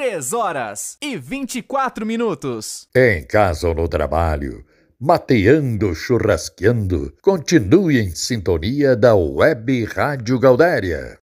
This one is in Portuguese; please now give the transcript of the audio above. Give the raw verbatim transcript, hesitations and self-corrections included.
três horas e vinte e quatro minutos. Em casa ou no trabalho, mateando, churrasqueando, continue em sintonia da Web Rádio Gaudéria.